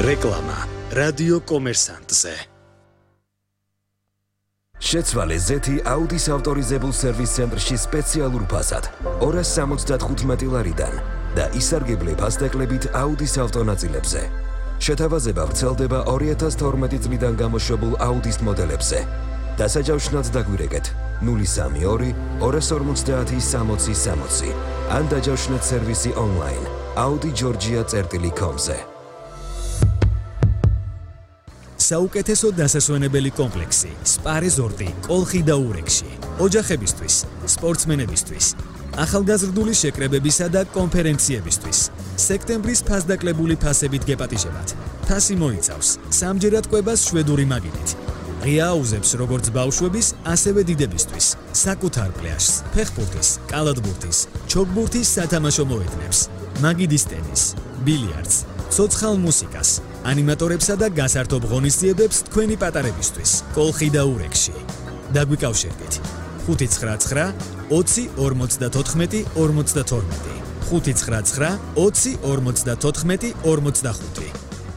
რეკლამა რადიო კომერსანტზე. შეცვალე ზეთი აუდის ავტორიზებულ სერვის ცენტრში სპეციალურ ფასად 275 ლარიდან და ისარგებლე ფასდაკლებით აუდის ავტონაწილებზე. შეთავაზება ვრცელდება 2012 წლიდან გამოშვებულ აუდის მოდელებზე. დასაჯავშნად დაგვირეკეთ 032 250 60 ან დაჯავშნეთ სერვისი ონლაინ audigeorgia.com-ზე. საუკეთესო დასასვენებელი კომპლექსი სპა რეზორტი კოლხი და ურეკში ოჯახებისთვის, სპორტსმენებისთვის, ახალგაზრდული შეკრებებისა და კონფერენციებისთვის. სექტემბრის ფასდაკლებული ფასებით გეპატიჟებათ. ფასი მოიცავს სამჯერად კვებას შვედური მაგიდით. ღია აუზებს როგორც ბავშვების, ასევე დიდებისთვის. საკუთარ პლაჟს, ფეხბურთის, კალათბურთის, ჩოგბურთის სათამაშო მოედნებს, მაგიდის ტენის, ბილიარდს, ცოცხალ მუსიკას, ანიმატორებსა და გასართობ ღონისძიებებს თქვენი პატარებისთვის. კოლხი და ურეკში. დაგვიკავშირდით 599 20 54 52 599 20 54 55.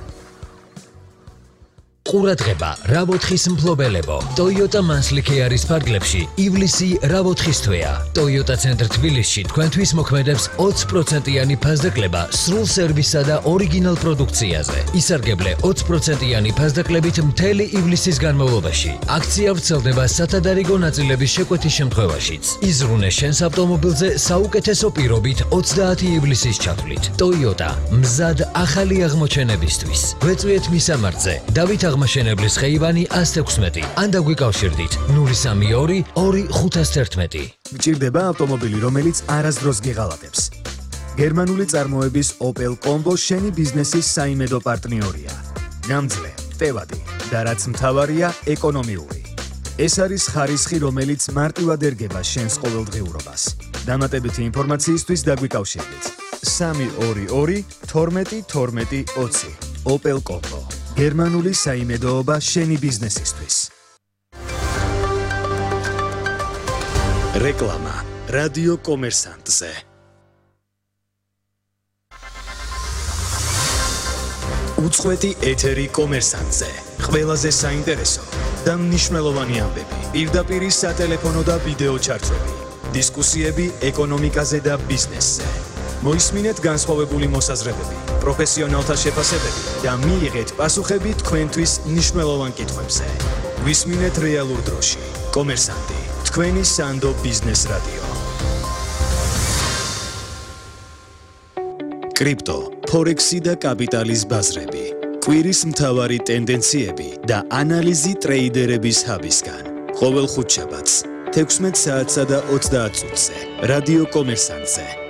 ყურადღება, რა 4-ის მფლობელებო. Toyota Mansli Care-ის ფარგლებში ივლისი რა 4-ის თვეა. Toyota ცენტრ თბილისში თქვენთვის მოქმედებს 20%-იანი ფასდაკლება სრულ სერვისსა და ორიგინალ პროდუქციაზე. ისარგებლე 20%-იანი ფასდაკლებით მთელი ივლისის განმავლობაში. აქცია ვრცელდება სათადარიგო ნაწილების შეკვეთის შემთხვევაშიც. იზრუნე შენს ავტომობილზე საუკეთესო პირობით 30 ივლისის ჩათვლით. Toyota მზად ახალი აღმოჩენებისთვის. გვეწვიეთ მისამართზე. დავით აღმაშენებლის ხეივანი 116 ან დაგვიკავშირდით 032 2511. გჭირდება ავტომობილი, რომელიც არასდროს გეღალატებს. გერმანული წარმოების Opel Combo შენი ბიზნესის საიმედო პარტნიორია. გამძლე, ტევადი და რაც მთავარია, ეკონომიური. ეს არის ხარისხი, რომელიც მარტივად ერგება შენს ყოველდღიურობას. დამატებითი ინფორმაციისთვის დაგვიკავშირდით 322 12 12 20. Opel Combo. გერმანული საიმედოობა შენი ბიზნესისთვის. რეკლამა რადიო კომერსანტზე. უწყვეტი ეთერი კომერსანტზე. ყველაზე საინტერესო და მნიშვნელოვანი ამბები. პირდაპირ სატელეფონო და ვიდეო ჩარტვები. დისკუსიები ეკონომიკაზე და ბიზნესზე. მოისმინეთ განსხვავებული მოსაზრებები, პროფესიონალთა შეფასებები და მიიღეთ პასუხები თქვენთვის მნიშვნელოვან კითხვებზე. გვისმინეთ რეალურ დროში. კომერსანტი, თქვენი სანდო ბიზნეს რადიო. კრიპტო, ფორექსი და კაპიტალის ბაზრები. კვირის მთავარი ტენდენციები და ანალიზი ტრეიდერების ჰაბისგან. ყოველ ხუთშაბათს 16 საათსა და 30 წუთზე. რადიო კომერსანტზე.